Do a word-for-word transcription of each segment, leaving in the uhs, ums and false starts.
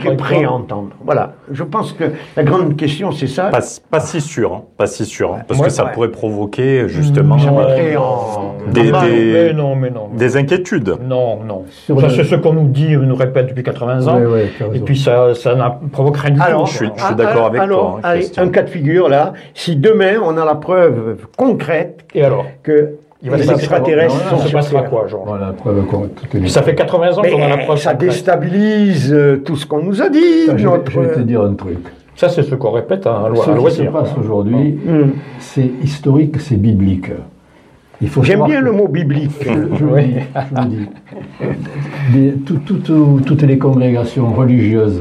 est prêt à entendre. Voilà. Je pense que la grande question, c'est ça. Pas, pas si sûr, hein. Pas si sûr, hein. Parce Moi, que ça ouais. pourrait provoquer justement Ça euh, mettrait en... des, en des, Mais non, mais non. des inquiétudes. Non, non. Sur Ça, le- c'est ce qu'on nous dit, on nous répète depuis quatre-vingts ans. Ouais, ouais, tu as Et raison. puis ça, ça n'a provoque rien du Alors, tout. je suis- quoi. je suis d'accord avec alors, toi, hein, allez, Christian. un cas de figure là. Si demain on a la preuve concrète Et alors que Il va les se passer extraterrestres quoi sont Ça se sur passera Terre. quoi, Georges? Voilà, la preuve qu'on toutes les... Ça fait quatre-vingts ans Mais qu'on a la preuve. ça concrète. déstabilise euh, tout ce qu'on nous a dit. Attends, je, vais, notre- je vais te dire un truc. Ça, c'est ce qu'on répète à, Ce à qui se loisir. passe aujourd'hui, Hmm. c'est historique, c'est biblique. Il faut J'aime savoir bien que- le mot biblique. Je, je le dis, je le dis. Des- tout- tout- toutes les congrégations religieuses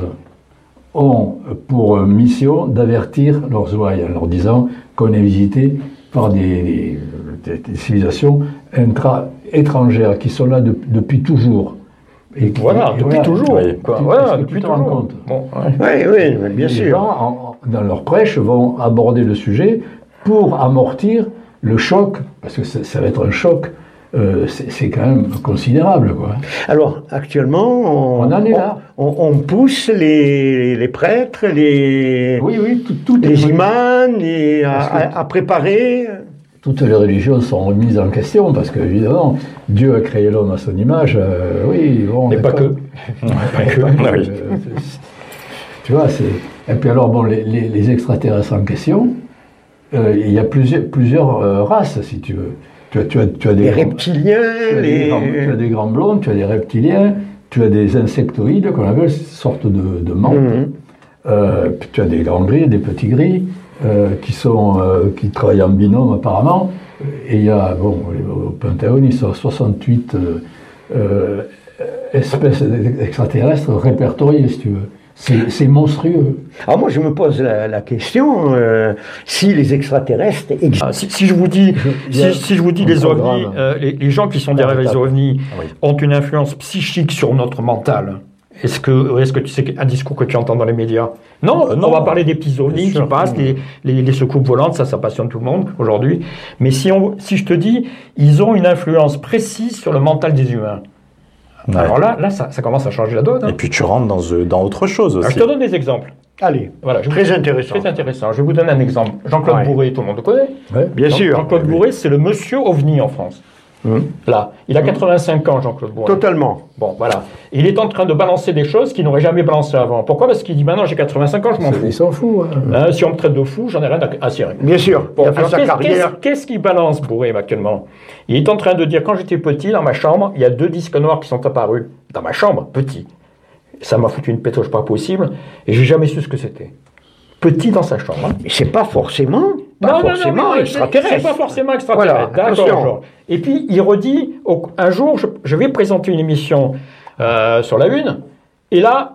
ont pour mission d'avertir leurs ouailles en leur disant qu'on est visité par des, des- des civilisations intra- étrangères qui sont là de- depuis toujours. Et qui- Voilà, et depuis toujours. Oui. quoi. Tu- Voilà, est-ce que depuis tu te rends toujours. compte Bon, ouais. Oui, oui, mais bien Les sûr. gens, en- en- dans leur prêche, vont aborder le sujet pour amortir le choc, parce que ça, ça va être un choc, euh, c'est c'est quand même considérable, quoi. Alors, actuellement, on, On en est là. on, on pousse les, les prêtres, les, Oui, oui, tout, tout est- les imams les- à, Parce que- à- à préparer. toutes les religions sont remises en question, parce que, évidemment, Dieu a créé l'homme à son image, euh, oui, bon... Mais pas d'accord. que. Pas que, Ah oui. euh, c'est- tu vois, c'est... Et puis alors, bon, les, les- les extraterrestres en question, euh, il y a plusieurs, plusieurs euh, races, si tu veux. Tu as, tu as, tu as des... Les tu reptiliens, as des les... grands- tu as des grands blonds, tu as des reptiliens, tu as des insectoïdes, qu'on appelle sortes de, de menthes. Mhm. Euh, puis tu as des grands gris, des petits gris, euh, qui, sont, euh, qui travaillent en binôme apparemment. Et il y a, bon, au Pentagone, ils sont soixante-huit euh, euh, espèces extraterrestres répertoriées, si tu veux. C'est c'est monstrueux. Alors moi, je me pose la, la question, euh, si les extraterrestres existent. Ah, si, si je vous dis, Il y a si, si je vous dis un les programme. ovnis, euh, les, les gens qui sont derrière les ovnis Oui. ont une influence psychique sur notre mental. Est-ce que, est-ce que tu sais un discours que tu entends dans les médias? Non, Euh, non. on va parler des petits ovnis Bien qui sûr. passent, les, les, les secoupes volantes, ça, ça passionne tout le monde aujourd'hui. Mais si, on, si je te dis, ils ont une influence précise sur le mental des humains. Ouais. Alors là, là ça, ça commence à changer la donne. hein. Et puis tu rentres dans, euh, dans autre chose Alors, aussi. je te donne des exemples. Allez, Voilà, je très vous- intéressant. Très intéressant. Je vais vous donner un exemple. Jean-Claude Ouais. Bourré, tout le monde le connaît. Ouais. Bien Jean- sûr. Jean-Claude Bourré, c'est le monsieur ovni en France. Hum. Là, il a quatre-vingt-cinq ans, Jean-Claude Bourré. Totalement. Bon, voilà. Il est en train de balancer des choses qu'il n'aurait jamais balancées avant. Pourquoi? Parce qu'il dit maintenant j'ai quatre-vingt-cinq ans, je m'en fous. Ils s'en foutent. hein. Hein, si on me traite de fou, j'en ai rien à, à cirer. Bien sûr. Bon, il a fait alors sa qu'est-ce- carrière. qu'est-ce qu'est-ce qu'il balance, Bourré, actuellement? Il est en train de dire, quand j'étais petit, dans ma chambre, il y a deux disques noirs qui sont apparus. Dans ma chambre, petit. Ça m'a foutu une pétoche pas possible, et j'ai jamais su ce que c'était. Petit dans sa chambre. hein. Mais c'est pas forcément, pas forcément mais extraterrestre. C'est pas forcément extraterrestre. Voilà, D'accord. attention. Georges. Et puis, il redit, au- un jour, je, je vais présenter une émission euh, sur la Une, et là,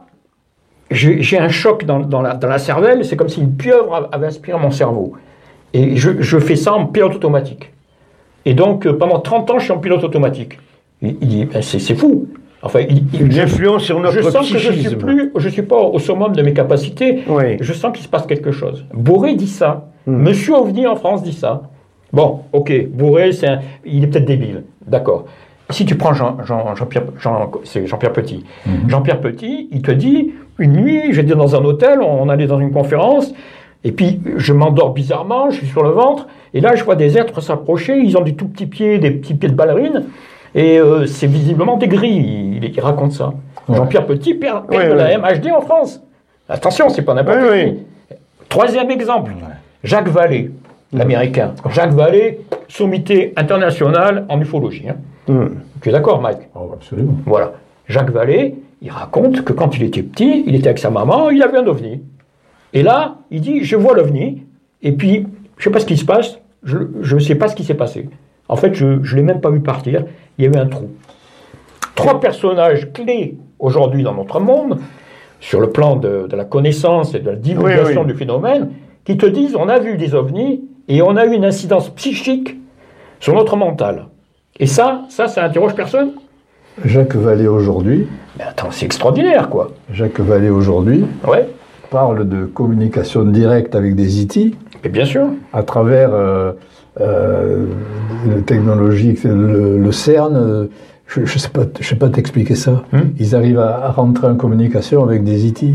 j'ai j'ai un choc dans, dans la, dans la cervelle, c'est comme si une pieuvre avait inspiré mon cerveau. Et je, je fais ça en pilote automatique. Et donc, euh, pendant trente ans, je suis en pilote automatique. Il, il dit, ben, c'est c'est fou. Enfin, il, il- Une influence sur notre je sens que je suis psychisme. plus, je suis pas au summum de mes capacités. Oui. Je sens qu'il se passe quelque chose. Bourré dit ça. Hmm. Monsieur OVNI en France dit ça. Bon, ok, Bourré, c'est un- il est peut-être débile, d'accord. Si tu prends Jean, Jean, Jean-Pierre, Jean, c'est Jean-Pierre Petit. Jean-Pierre Petit, il te dit, une nuit, j'étais dans un hôtel, on allait dans une conférence, et puis je m'endors bizarrement, je suis sur le ventre, et là je vois des êtres s'approcher, ils ont des tout petits pieds, des petits pieds de ballerine, et euh, c'est visiblement des gris, il, il raconte ça. Ouais. Jean-Pierre Petit perd, perd Ouais, de la ouais. M H D en France. Attention, c'est pas n'importe Oui, qui. oui. Troisième exemple, Jacques Vallée, l'américain. Jacques Vallée, sommité international en ufologie. Hein. Hum. Tu es d'accord, Mike? Oh, absolument. Voilà. Jacques Vallée, il raconte que quand il était petit, il était avec sa maman, il a vu un ovni. Et là, il dit, je vois l'ovni, et puis, je sais pas ce qui se passe, je ne sais pas ce qui s'est passé. En fait, je ne l'ai même pas vu partir, il y avait un trou. Trois personnages clés aujourd'hui dans notre monde, sur le plan de, de la connaissance et de la divulgation Oui, oui. du phénomène, qui te disent, on a vu des ovnis, et on a eu une incidence psychique sur notre mental. Et ça, ça, ça interroge personne. Jacques Vallée aujourd'hui, Mais attends, c'est extraordinaire, quoi. Jacques Vallée aujourd'hui Ouais, parle de communication directe avec des I T mais bien sûr. à travers euh, euh, une technologie, le, le CERN. euh, Je ne sais pas, je sais pas t'expliquer ça. Hmm. Ils arrivent à, à rentrer en communication avec des I T.